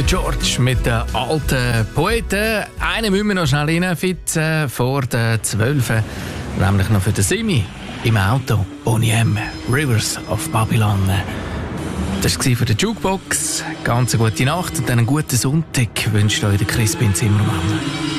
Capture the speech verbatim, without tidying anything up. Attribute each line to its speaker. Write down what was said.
Speaker 1: George mit den alten Poeten. Einen müssen wir noch schnell reinfitzen vor der zwölf. Nämlich noch für den Simi im Auto. Boney M. Rivers of Babylon. Das war für die Jukebox. Ganz eine gute Nacht und einen guten Sonntag wünscht euch der Crispin Zimmermann.